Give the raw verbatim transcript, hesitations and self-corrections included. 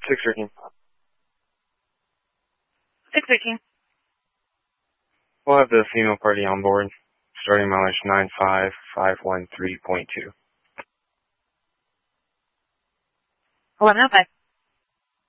six thirteen. six thirteen. We'll have the female party on board. Starting mileage nine five five one three point two. eleven oh five.